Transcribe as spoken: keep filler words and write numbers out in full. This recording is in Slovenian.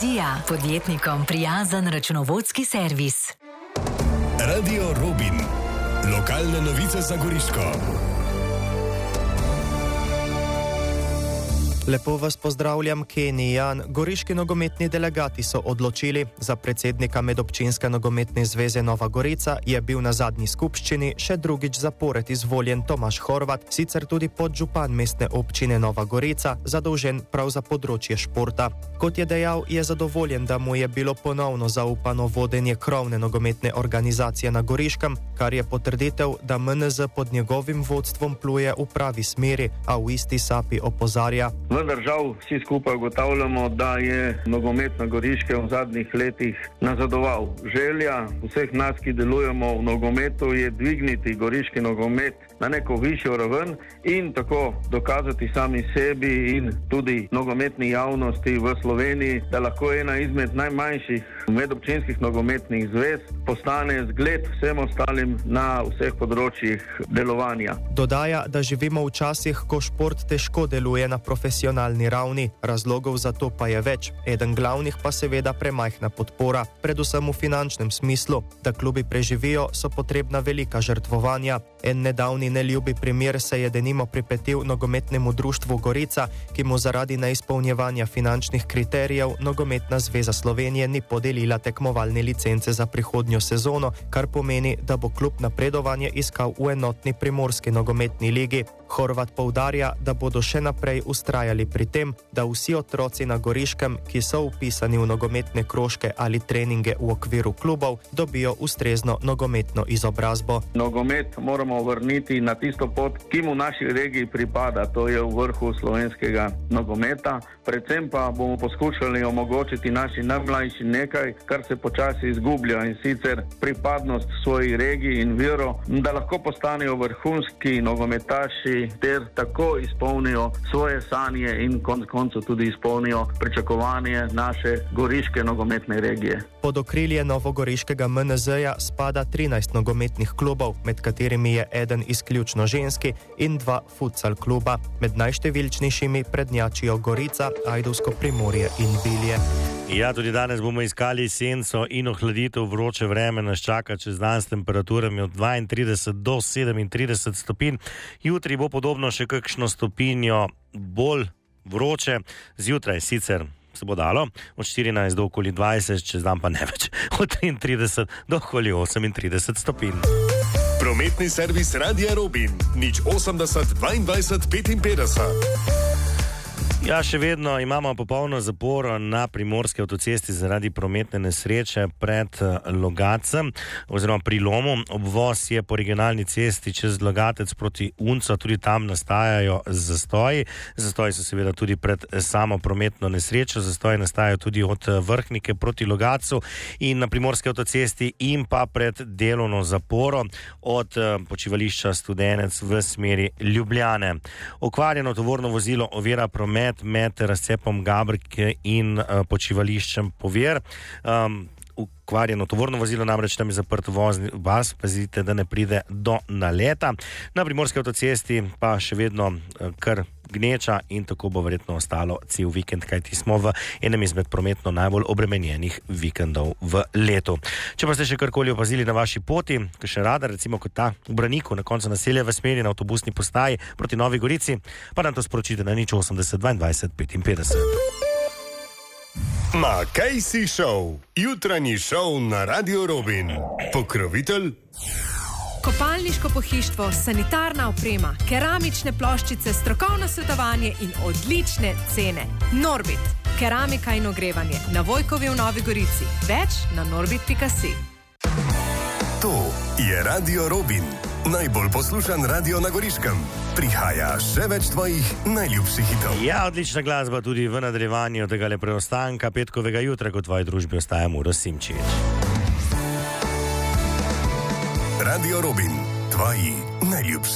Vizija, podjetnikom prijazen računovodski servis. Radio Robin. Lokalne novice za Goriško. Lepo vas pozdravljam, Kenny Jan. Goriški nogometni delegati so odločili, za predsednika Medobčinske nogometne zveze Nova Gorica je bil na zadnji skupščini še drugič zapored izvoljen Tomaž Horvat, sicer tudi podžupan mestne občine Nova Gorica, zadolžen prav za področje športa. Kot je dejal, je zadovoljen, da mu je bilo ponovno zaupano vodenje krovne nogometne organizacije na Goriškem, kar je potrditev, da M N Z pod njegovim vodstvom pluje v pravi smeri, a v isti sapi opozarja. Vendar žal vsi skupaj ugotavljamo, da je nogomet na Goriškem v zadnjih letih nazadoval. Želja vseh nas, ki delujemo v nogometu, je dvigniti goriški nogomet na neko višjo raven in tako dokazati sami sebi in tudi nogometni javnosti v Sloveniji, da lahko ena izmed najmanjših medobčinskih nogometnih zvez postane zgled vsem ostalim na vseh področjih delovanja. Dodaja, da živimo v časih, ko šport težko deluje na profesionalni ravni, razlogov za to pa je več. Eden glavnih pa seveda premajhna podpora, predvsem v finančnem smislu. Da klubi preživijo, so potrebna velika žrtvovanja. En nedavni neljubi primer se je denimo pripetil nogometnemu društvu Gorica, ki mu zaradi neizpolnjevanja finančnih kriterijev Nogometna zveza Slovenije ni podelila tekmovalne licence za prihodnjo sezono, kar pomeni, da bo klub napredovanje iskal v enotni primorski nogometni ligi. Horvat poudarja, da bodo še naprej ustrajali pri tem, da vsi otroci na Goriškem, ki so vpisani v nogometne krožke ali treninge v okviru klubov, dobijo ustrezno nogometno izobrazbo. Nogomet moramo vrniti na tisto pot, ki mu v naši regiji pripada, to je v vrhu slovenskega nogometa. Predvsem pa bomo poskušali omogočiti naši najmlajši nekaj, kar se počasi izgublja, in sicer pripadnost svoji regiji in vero, da lahko postanejo vrhunski nogometaši ter tako izpolnijo svoje sanje in konec koncev tudi izpolnijo pričakovanje naše goriške nogometne regije. Pod okrilje novogoriškega M N Z-ja spada trinajst nogometnih klubov, med katerimi je eden izključno ženski in dva futsal kluba. Med najštevilčnejšimi prednjačijo Gorica, Ajdovsko Primorje in Bilje. Ja, tudi danes bomo iskali senco in ohladitev. Vroče vreme nas čaka čez dan s temperaturami od dvaintrideset do sedemintrideset stopinj. Jutri bo podobno še kakšno stopinjo bolj vroče. Zjutraj sicer se bo dalo od štirinajst do okoli dvajset, čez dan pa ne več, od triintrideset do okoli osemintrideset stopinj. Prometni servis Radia Robin, nič osemdeset dvaindvajset petinpetdeset. Ja, še vedno imamo popolno zaporo na primorski avtocesti zaradi prometne nesreče pred Logatcem oziroma pri Lomu. Obvoz je po regionalni cesti čez Logatec proti Uncu, tudi tam nastajajo zastoji. Zastoji so seveda tudi pred samo prometno nesrečo, zastoji nastajajo tudi od Vrhnike proti Logatcu in na primorski avtocesti in pa pred delovno zaporo od počivališča Studenec v smeri Ljubljane. Okvarjeno tovorno vozilo ovira promet med razcepom Gabrke in uh, počivališčem Povir. Um, Ukvarjeno tovorno vozilo, namreč tam je zaprt vozni vas, pazite, da ne pride do naleta. Na primorski avtocesti pa še vedno uh, kar gneča in tako bo verjetno ostalo cel vikend, kajti smo v enem izmed prometno najbolj obremenjenih vikendov v letu. Če pa ste še karkoli opazili na vaši poti, še radar, recimo kot ta v Braniku na koncu naselja v smeri na avtobusni postaji proti Novi Gorici, pa nam to sporočite na nič osemdeset dvaindvajset petinpetdeset. Ma Casey Show, jutranji šov na Radio Robin. Pokrovitelj kopalniško pohištvo, sanitarna oprema, keramične ploščice, strokovno svetovanje in odlične cene. Norbit, keramika in ogrevanje na Vojkovi v Novi Gorici. Več na norbit pika si. To je Radio Robin, najbolj poslušan radio na Goriškem. Prihaja še več tvojih najljubših hitov. Ja, odlična glasba tudi v nadaljevanju tega le preostanka petkovega jutra, kot tvoji družbi ostaja Muro Simčič. Radio Robin, tvoji najljubši.